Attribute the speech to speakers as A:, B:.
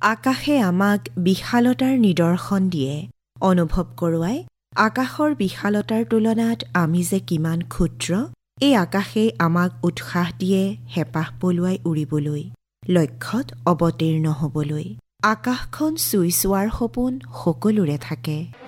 A: আকাশে আমাক বিশালতাৰ নিদৰ্শন দিয়ে, অনুভৱ কৰোৱাই আকাশৰ বিশালতাৰ তুলনাত আমি যে কিমান ক্ষুদ্ৰ, এই আকাশেই আমাক উৎসাহ দিয়ে হেঁপাহ পলুৱাই উৰিবলৈ, লক্ষ্যত অৱতীৰ্ণ হ'বলৈ। আকাশখন চুই চোৱাৰ সপোন সকলোৰে থাকে,